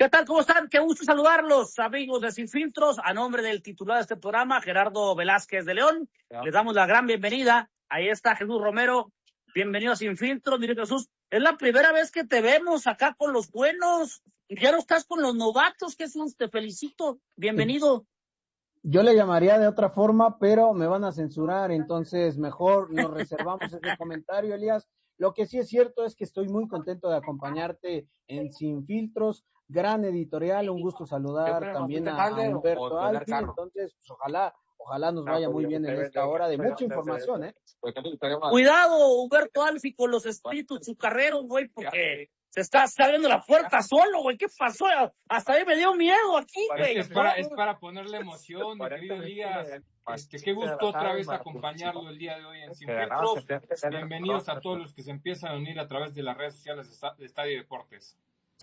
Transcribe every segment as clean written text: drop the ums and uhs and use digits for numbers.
¿Qué tal? ¿Cómo están? Qué gusto saludarlos, amigos de Sin Filtros. A nombre del titular de este programa, Gerardo Velázquez de León, les damos la gran bienvenida. Ahí está Jesús Romero. Bienvenido a Sin Filtros. Mire, Jesús, es la primera vez que te vemos acá con los buenos. Ya no estás con los novatos, Jesús. Te felicito. Bienvenido. Yo le llamaría de otra forma, pero me van a censurar, entonces mejor nos reservamos ese comentario, Elías. Lo que sí es cierto es que estoy muy contento de acompañarte en Sin Filtros, gran editorial, un gusto saludar también a Humberto Alfi, entonces pues, ojalá nos vaya muy bien en esta hora de mucha información, ¿eh? Cuidado, Humberto Alfi, con los espíritus chucarreros, güey, porque se está abriendo la puerta solo, güey. ¿Qué pasó? Hasta ahí me dio miedo aquí, güey. Es para ponerle emoción, mi querido Elías. Qué gusto otra vez acompañarlo el día de hoy en Sin Filtros. Bienvenidos a todos los que se empiezan a unir a través de las redes sociales de Estadio Deportes.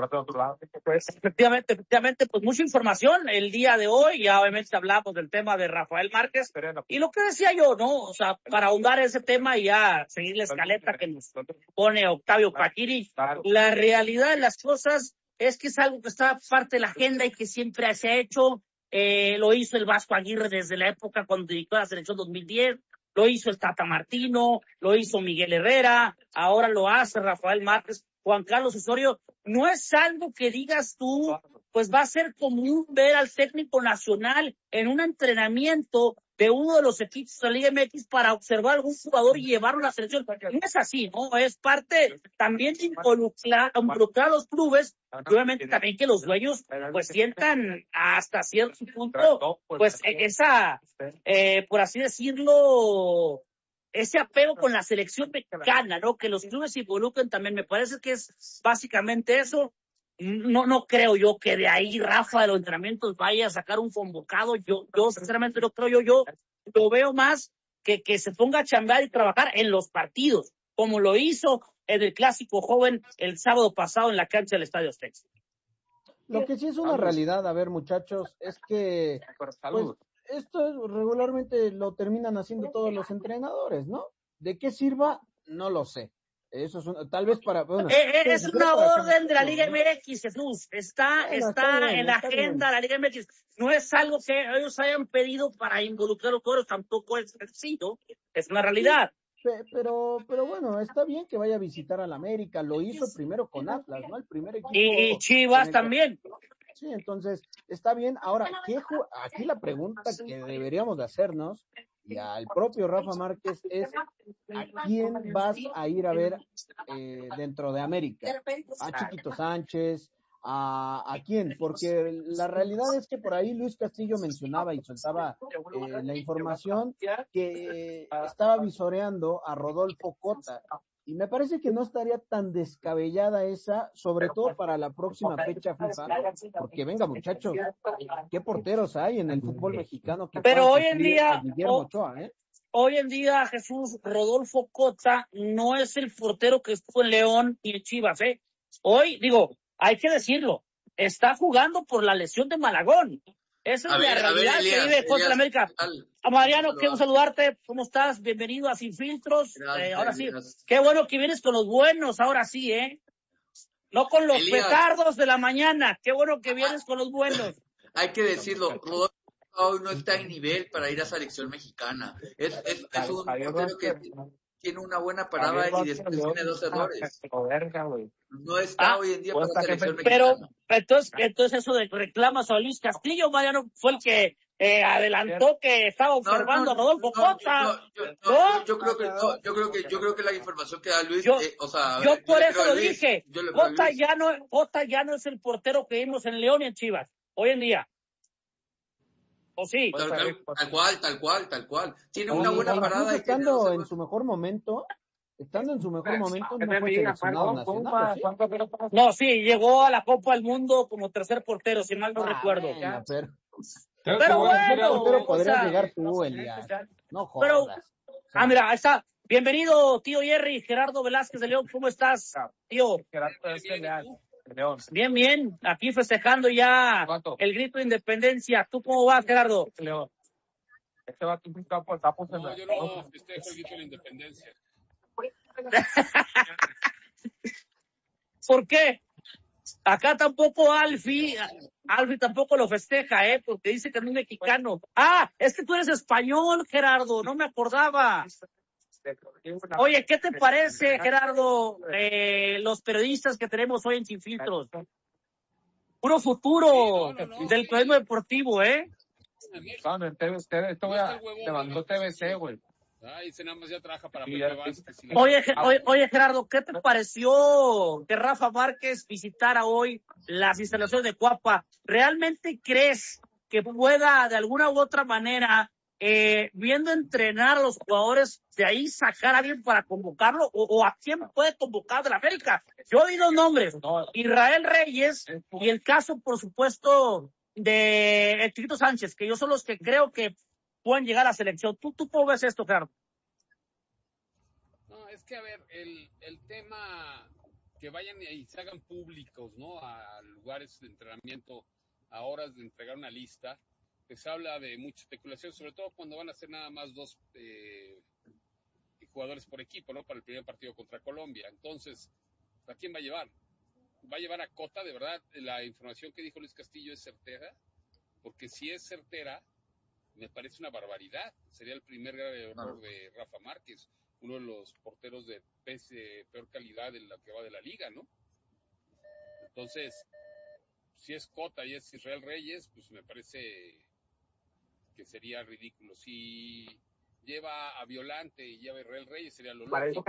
Pues efectivamente, pues mucha información el día de hoy. Ya obviamente hablamos del tema de Rafael Márquez. Y lo que decía yo, ¿no? O sea, para ahondar ese tema y ya seguir la escaleta que nos pone Octavio Paquiri, la realidad de las cosas es que es algo que está parte de la agenda y que siempre se ha hecho. Lo hizo el Vasco Aguirre desde la época cuando dirigió a la selección 2010. Lo hizo el Tata Martino, lo hizo Miguel Herrera, ahora lo hace Rafael Márquez, Juan Carlos Osorio. No es algo que digas tú, pues va a ser común ver al técnico nacional en un entrenamiento de uno de los equipos de la Liga MX para observar a algún jugador y llevarlo a la selección. No es así, ¿no? Es parte también de involucrar a los clubes, y obviamente también que los dueños pues sientan hasta cierto punto, pues esa, por así decirlo, ese apego con la selección mexicana, ¿no? Que los clubes se involucren también. Me parece que es básicamente eso. No creo yo que de ahí Rafa de los entrenamientos vaya a sacar un convocado. Yo sinceramente no creo. Yo lo veo más que se ponga a chambear y trabajar en los partidos, como lo hizo en el Clásico Joven el sábado pasado en la cancha del Estadio Azteca. Lo que sí es una realidad, a ver, muchachos, es que pues, esto regularmente lo terminan haciendo todos los entrenadores, ¿no? ¿De qué sirva? No lo sé. Eso es tal vez para... Bueno, es una orden de la Liga MX, Jesús. Está bien, en la agenda de la Liga MX. No es algo que ellos hayan pedido para involucrar a los jugadores, tampoco es sencillo. Es una realidad. Pero bueno, está bien que vaya a visitar al América. Lo hizo primero con Atlas, ¿no? El primer equipo. Y Chivas también. Sí, entonces está bien. Ahora, aquí la pregunta que deberíamos de hacernos y al propio Rafa Márquez es ¿a quién vas a ir a ver dentro de América? ¿A Chiquito Sánchez? ¿A quién? Porque la realidad es que por ahí Luis Castillo mencionaba y soltaba la información que estaba visoreando a Rodolfo Cota. Y me parece que no estaría tan descabellada esa, sobre todo para la próxima fecha FIFA, porque venga muchachos, ¿qué porteros hay en el fútbol mexicano que pero puedan hoy en día, a Guillermo Ochoa, ¿eh? Hoy en día, Jesús, Rodolfo Cota no es el portero que estuvo en León y en Chivas, ¿eh? Hoy, digo, hay que decirlo, está jugando por la lesión de Malagón. Esa es la realidad que vive contra América. Mariano, quiero saludarte. ¿Cómo estás? Bienvenido a Sin Filtros. Ahora sí, qué bueno que vienes con los buenos, ahora sí, ¿eh? No con los petardos de la mañana. Qué bueno que vienes con los buenos. Hay que decirlo, Rodolfo hoy no está en nivel para ir a selección mexicana. Es un portero que tiene una buena parada y después tiene 2 errores. No está hoy en día para la selección mexicana. Pero entonces eso de reclamas a Luis Castillo, Mariano, fue el que adelantó que estaba observando a Rodolfo Cota. Yo creo que la información que da Luis, yo por eso lo dije. Cota ya no es el portero que vimos en León y en Chivas hoy en día. ¿O sí? Tal cual. Tiene una buena parada y tiene estando en su mejor momento, no fue seleccionado nacional, ¿sí? No, sí, llegó a la Copa del Mundo como tercer portero, si mal no recuerdo. Bueno, pero bueno, pero podrías llegar tú, Elías. No jodas. Pero, mira, ahí está. Bienvenido, tío Jerry, Gerardo Velázquez de León, ¿cómo estás, tío? Bien, aquí festejando ya el grito de independencia. ¿Tú cómo vas, Gerardo? León. Este va a tu campo, está No, yo no festejo el grito de la independencia. ¿Por qué? Acá tampoco Alfie tampoco lo festeja, porque dice que no es mexicano. Es que tú eres español, Gerardo, no me acordaba. Oye, ¿qué te parece, Gerardo, los periodistas que tenemos hoy en Sin Filtros? Puro futuro del periodismo deportivo, No, en TVC, levantó TVC, güey. Ese nada más ya trabaja para Pepe Vázquez. Oye, Gerardo, ¿qué te pareció que Rafa Márquez visitara hoy las instalaciones de Cuapa? ¿Realmente crees que pueda de alguna u otra manera, viendo entrenar a los jugadores, de ahí sacar a alguien para convocarlo? ¿O a quién puede convocar de la América? Yo di dos nombres, Israel Reyes y el caso, por supuesto, de el Chiquito Sánchez, que yo son los que creo que pueden llegar a la selección. ¿Tú cómo ves esto, Gerardo? No, es que, a ver, el tema que vayan y se hagan públicos, ¿no? A lugares de entrenamiento, a horas de entregar una lista, pues habla de mucha especulación, sobre todo cuando van a ser nada más 2 jugadores por equipo, ¿no? Para el primer partido contra Colombia. Entonces, ¿a quién va a llevar? ¿Va a llevar a Cota? De verdad, la información que dijo Luis Castillo es certera, porque si es certera, me parece una barbaridad. Sería el primer gran error de Rafa Márquez, uno de los porteros de peor calidad en la que va de la liga, ¿no? Entonces, si es Cota y es Israel Reyes, pues me parece que sería ridículo. Si lleva a Violante y lleva a Israel Reyes, sería lo lógico,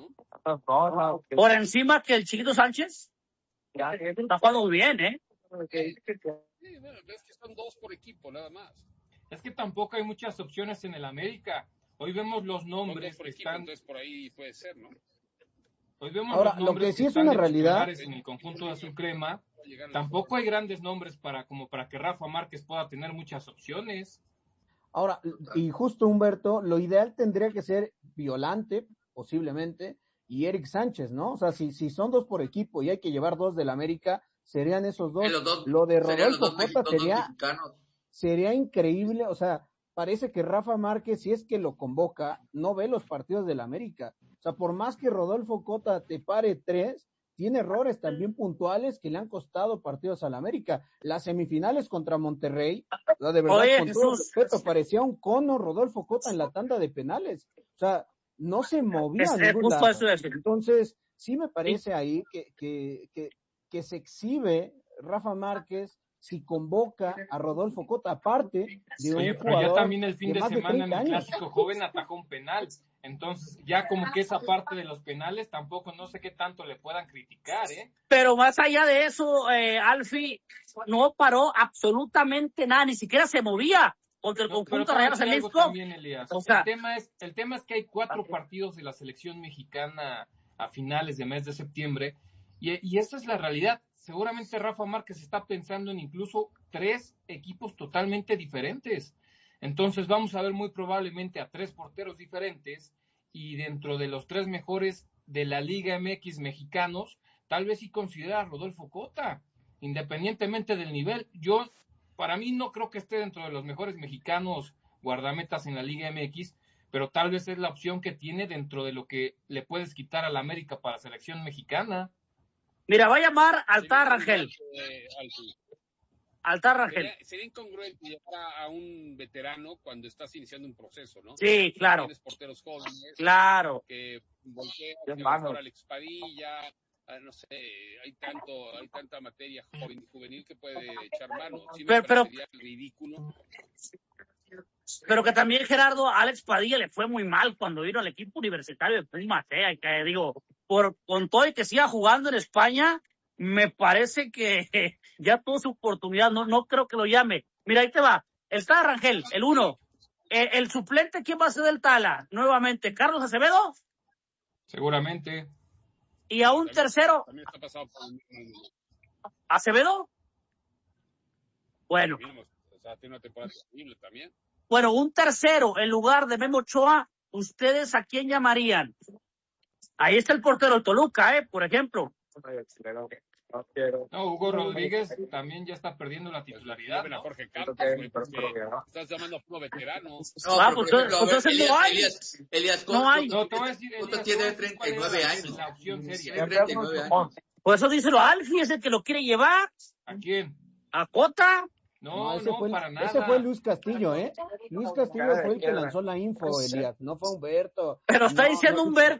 ¿no? Por encima que el Chiquito Sánchez. Está jugando muy bien, Sí, bueno, es que son 2 por equipo, nada más. Es que tampoco hay muchas opciones en el América. Hoy vemos los nombres por que equipo, están. entonces por ahí puede ser, ¿no? Hoy vemos Ahora, los nombres lo que sí que es están una de realidad titulares en el conjunto de Azul Crema. Tampoco hay grandes nombres para que Rafa Márquez pueda tener muchas opciones. Ahora, y justo Humberto, lo ideal tendría que ser Violante, posiblemente, y Eric Sánchez, ¿no? O sea, si son 2 por equipo y hay que llevar 2 del América, serían esos 2. Lo de Rodolfo Cota sería increíble, o sea, parece que Rafa Márquez, si es que lo convoca, no ve los partidos del América. O sea, por más que Rodolfo Cota te pare 3, tiene errores también puntuales que le han costado partidos al América. Las semifinales contra Monterrey, de verdad, Oye, con todo respeto, parecía un cono Rodolfo Cota en la tanda de penales. O sea, no se movía a ningún lado. Entonces, sí me parece ahí que se exhibe Rafa Márquez si convoca a Rodolfo Cota, aparte de un jugador. Pero ya también el fin de más semana en el años. Clásico Joven atajó un penal. Entonces, ya como que esa parte de los penales tampoco no sé qué tanto le puedan criticar, Pero más allá de eso, Alfie no paró absolutamente nada, ni siquiera se movía contra el conjunto Real Jalisco. También, Elías. O sea, el tema es que hay 4 partidos de la selección mexicana a finales de mes de septiembre y esa es la realidad. Seguramente Rafa Márquez está pensando en incluso 3 equipos totalmente diferentes. Entonces vamos a ver muy probablemente a 3 porteros diferentes y dentro de los 3 mejores de la Liga MX mexicanos, tal vez sí considera a Rodolfo Cota, independientemente del nivel. Para mí no creo que esté dentro de los mejores mexicanos guardametas en la Liga MX, pero tal vez es la opción que tiene dentro de lo que le puedes quitar a la América para la selección mexicana. Mira, va a llamar Altar Rangel. Altar Rangel. Sería incongruente llevar a un veterano cuando estás iniciando un proceso, ¿no? Sí, claro. Tienes porteros jóvenes. Claro. Que voltean a Alex Padilla, no sé, hay tanta materia juvenil que puede echar mano. Sí me parecería ridículo. Pero que también, Gerardo, a Alex Padilla le fue muy mal cuando vino al equipo universitario de Pumas, que digo, con todo y que siga jugando en España, me parece que ya tuvo su oportunidad, no creo que lo llame. Mira, ahí te va, está Rangel, el 1. El suplente, ¿quién va a ser del Tala? Nuevamente, ¿Carlos Acevedo? Seguramente. Y a un tercero. También está pasado por ¿Acevedo? Bueno. O sea, tiene una temporada terrible también. Bueno, un tercero en lugar de Memo Ochoa, ¿ustedes a quién llamarían? Ahí está el portero del Toluca, por ejemplo. No, Hugo Rodríguez también ya está perdiendo la titularidad. ¿No? Jorge Campos, estás llamando a uno veterano. No, por ejemplo, no hay. Elías no hay. No, te voy a decir, Cota tiene 39 años. La opción seria. Tiene 39 años. Por eso díselo a Alfie, es el que lo quiere llevar. ¿A quién? ¿A Cota? No, para nada. Ese fue Luis Castillo, ¿eh? Luis Castillo fue el que lanzó la info, Elías, no fue Humberto. Pero está diciendo Humberto.